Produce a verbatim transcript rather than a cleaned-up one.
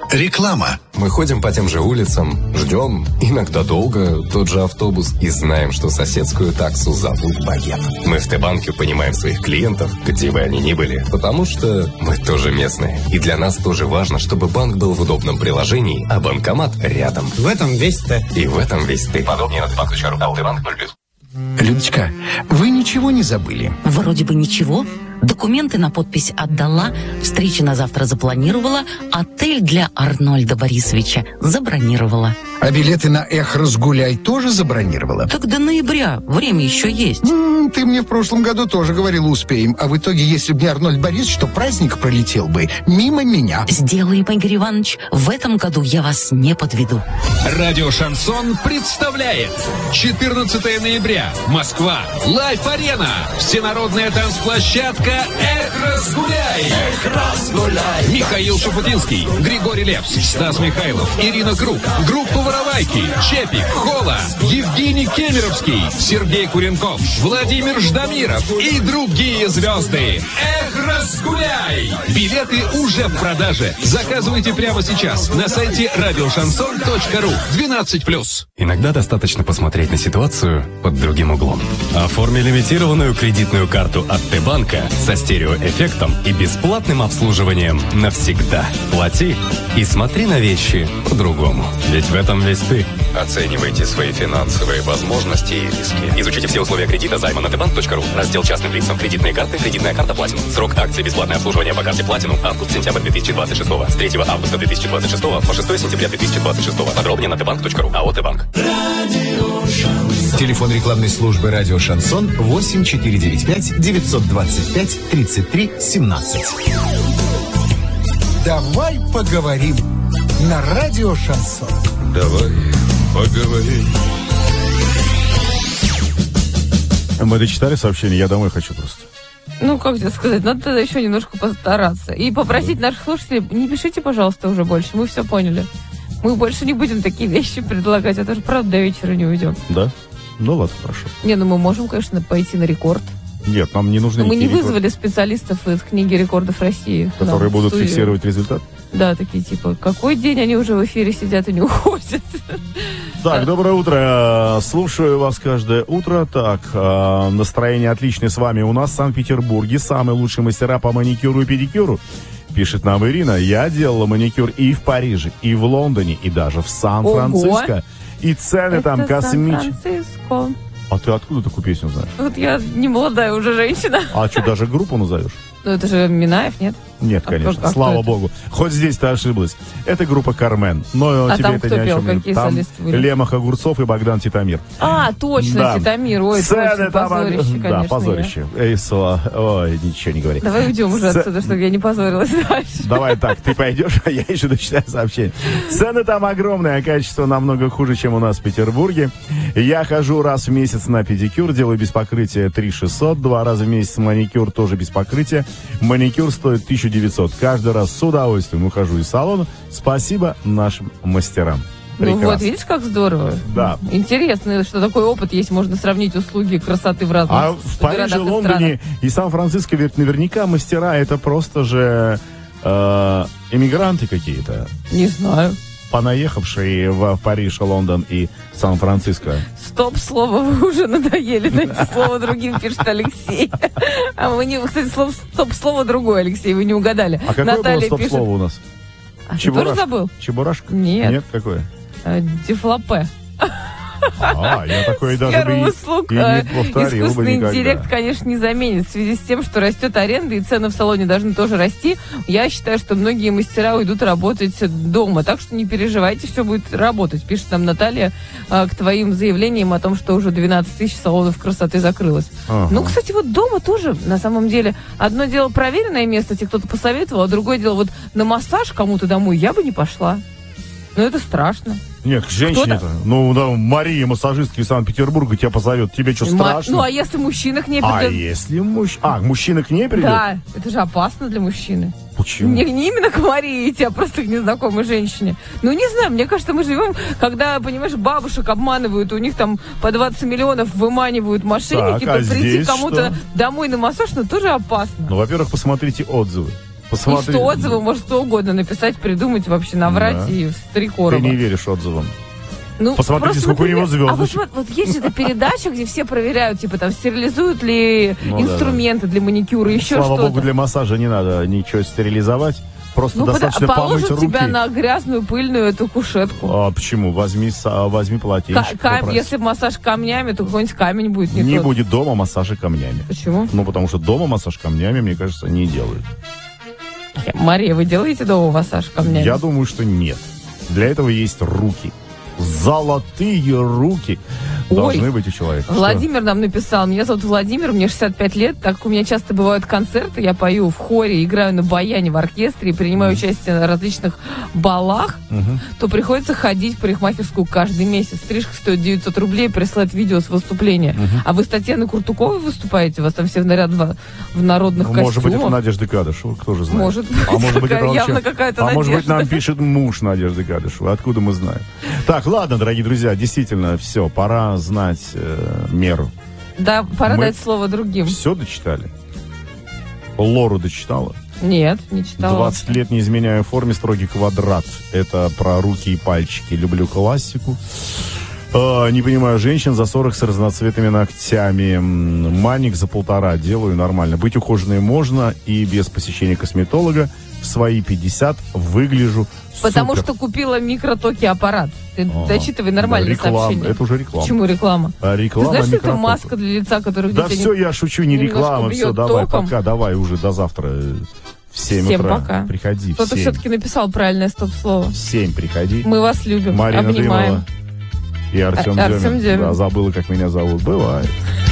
Реклама. Мы ходим по тем же улицам, ждем, иногда долго, тот же автобус и знаем, что соседскую таксу зовут Багет. Мы в Т-банке понимаем своих клиентов, где бы они ни были, потому что мы тоже местные. И для нас тоже важно, чтобы банк был в удобном приложении, а банкомат рядом. В этом весь Т. И в этом весь Ты. Подробнее на тбанк точка ру. А Т-банк ноль плюс. Людочка, вы ничего не забыли? Вроде бы ничего. Документы на подпись отдала, встречи на завтра запланировала, отель для Арнольда Борисовича забронировала. А билеты на «Эх, разгуляй» тоже забронировала? Так до ноября, время еще есть. М-м, ты мне в прошлом году тоже говорила, успеем. А в итоге, если бы не Арнольд Борисович, то праздник пролетел бы мимо меня. Сделаем, Игорь Иванович, в этом году я вас не подведу. Радио «Шансон» представляет четырнадцатого ноября. Москва. Лайф-арена. Всенародная танцплощадка «Эх, разгуляй». Эх, разгуляй. Михаил Шуфутинский, Григорий Лепс, Стас Михайлов, Ирина Круг, группа «Воровайки», Чепик, Хола, Евгений Кемеровский, Сергей Куренков, Владимир Ждамиров и другие звезды. Эх, разгуляй. Билеты уже в продаже. Заказывайте прямо сейчас на сайте радио шансон точка ру. двенадцать плюс. Иногда достаточно посмотреть на ситуацию под другим углом. Оформи лимитированную кредитную карту от Т-банка со стереоэффектом и бесплатным обслуживанием навсегда. Плати и смотри на вещи по-другому. Ведь в этом весь ты. Оценивайте свои финансовые возможности и риски. Изучите все условия кредита займа на тбанк точка ру. Раздел частным лицам. Кредитные карты. Кредитная карта Platinum. Срок акции бесплатное обслуживание по карте Platinum. Август-сентябрь две тысячи двадцать шестого. С третьего августа две тысячи двадцать шестого по шестого сентября две тысячи двадцать шестого. Подробнее на тбанк точка ру. АО Т-банк. Телефон рекламной службы «Радио Шансон» восемь четыре девять пять девятьсот двадцать пять тридцать три семнадцать. Давай поговорим на радио «Шансон». Давай поговорим. Мы дочитали сообщение, я домой хочу просто. Ну, как тебе сказать, надо тогда еще немножко постараться. И попросить наших слушателей, не пишите, пожалуйста, уже больше, мы все поняли. Мы больше не будем такие вещи предлагать, а то же, правда, до вечера не уйдем. Да? Ну ладно, хорошо. Не, ну мы можем, конечно, пойти на рекорд. Нет, нам не нужны Но мы не рекорды, вызвали специалистов из книги рекордов России. которые будут фиксировать результат. Да, такие типа, какой день они уже в эфире сидят и не уходят. Так, доброе утро. Слушаю вас каждое утро. Так, настроение отличное с вами. У нас в Санкт-Петербурге самые лучшие мастера по маникюру и педикюру. Пишет нам Ирина. Я делала маникюр и в Париже, и в Лондоне, и даже в Сан-Франциско. И цены Это там космические. Сан-Франциско. А ты откуда такую песню знаешь? Вот я не молодая уже женщина. А что, даже группу назовешь? Ну это же Минаев, нет? Нет, конечно, а слава это? богу. Хоть здесь ты ошиблась. Это группа «Кармен». Но А тебе там это кто ни о пел? чем не- Какие Там солисты были? Лемах Огурцов и Богдан Титамир. А, точно, Да. Титамир. Ой, Цены точно, там, позорище, конечно. Да, позорище. Эй, Сла- Ой, ничего не говори. Давай уйдем уже Ц- отсюда, чтобы я не позорилась дальше. Давай так, ты пойдешь, а я еще дочитаю сообщение. Цены там огромные, а качество намного хуже, чем у нас в Петербурге. Я хожу раз в месяц на педикюр, делаю без покрытия три тысячи шестьсот, два раза в месяц маникюр тоже без покрытия. Маникюр стоит тысяча девятьсот. Каждый раз с удовольствием ухожу из салона. Спасибо нашим мастерам. Ну Прекрасно. вот, видишь, как здорово. Да. Интересно, что такой опыт есть, можно сравнить услуги красоты в разных А в Париже, городах и Лондоне и Сан-Франциско ведь наверняка мастера это просто же э, иммигранты какие-то, Не знаю. понаехавшие в Париж, Лондон и Сан-Франциско. Стоп-слово, вы уже надоели. Дайте слово другим, пишет Алексей. А мы не... Кстати, слово, стоп-слово другое, Алексей, вы не угадали. А какое Наталья было стоп-слово пишет... у нас? А ты тоже забыл? Чебурашка? Нет. Нет, какое? Э, Дефлопе. А, я такое даже бы Первый и, услуг, и э, не повторил бы искусственный никогда. интеллект, конечно, не заменит. В связи с тем, что растет аренда и цены в салоне должны тоже расти, я считаю, что многие мастера уйдут работать дома. Так что не переживайте, все будет работать. Пишет нам Наталья э, к твоим заявлениям о том, что уже двенадцать тысяч салонов красоты закрылось. Ага. Ну, кстати, вот дома тоже, на самом деле, одно дело проверенное место, тебе кто-то посоветовал, а другое дело вот на массаж кому-то домой я бы не пошла. Но это страшно. Нет, к женщине-то. Ну, да, Мария, массажистка из Санкт-Петербурга, тебя позовет. Тебе что, Ма- страшно? Ну, а если мужчина к ней А придет? если муж... А, мужчина к ней придет? Да, это же опасно для мужчины. Почему? Не, не именно к Марии идти, а просто к незнакомой женщине. Ну, не знаю, мне кажется, мы живем, когда, понимаешь, бабушек обманывают, у них там по двадцать миллионов выманивают мошенники, Так, а то прийти здесь кому-то что? домой на массаж, ну, тоже опасно. Ну, во-первых, посмотрите отзывы. Посмотри. И сто отзывов, может, что угодно написать, придумать, вообще наврать Да. и в три короба. Ты не веришь отзывам. Ну, Посмотрите, просто, сколько у него например, А вот, звездочек. вот, вот есть же эта передача, где все проверяют, типа, там, стерилизуют ли Ну, инструменты для маникюра, еще Слава что-то. богу, для массажа не надо ничего стерилизовать. Просто Ну, достаточно пода- помыть положат руки. тебя на грязную, пыльную эту кушетку. А почему? Возьми, са- возьми Ка- полотенчик. кам- попроси. Если массаж камнями, то какой-нибудь камень будет не, Не тот. будет дома массажа камнями. Почему? Ну, потому что дома массаж камнями, мне кажется, не делают. Мария, вы делаете дома массаж камнями? Я думаю, что нет. Для этого есть руки. Золотые руки Ой. должны быть у человека. Владимир нам написал, меня зовут Владимир, мне шестьдесят пять лет, так как у меня часто бывают концерты, я пою в хоре, играю на баяне в оркестре и принимаю участие на различных балах, Мгм. то приходится ходить в парикмахерскую каждый месяц. Стрижка стоит девятьсот рублей, присылать видео с выступления. А вы с Татьяной Куртуковой выступаете? У вас там все в, наряд, в народных Ну, костюмах? может быть, это Надежда Кадышева, кто же знает. Может быть, а может быть, это такая- вообще... явно какая-то А может быть, надежда. нам пишет муж Надежды Кадышевой. Откуда мы знаем? Так, ладно, дорогие друзья, действительно, все, пора знать э, меру. Да, пора Мы- дать слово другим. Все дочитали? Лору дочитала? Нет, не читала. двадцать лет не изменяю форме, строгий квадрат. Это про руки и пальчики. Люблю классику. А, не понимаю женщин за сорок с разноцветными ногтями. М, Маник за полтора. Делаю нормально. Быть ухоженной можно и без посещения косметолога. В свои пятьдесят выгляжу Потому супер. что купила микротоки аппарат. Ты Ага. дочитывай нормальные Реклама. сообщения. Это уже реклама. Почему реклама? А, Ты реклама, знаешь, что это микротока. маска для лица, которая Да где-то все, не- я шучу, не немножко реклама. Все, бьет давай, током? пока, давай уже до завтра. э, В семь Всем утра. пока. Приходи в Кто-то семь. все-таки написал правильное стоп-слово. В семь приходи. Мы вас любим, Марина обнимаем. Дымова и Артем Ар- Артем Демин. Демин. Да, забыла, как меня зовут. Бывает.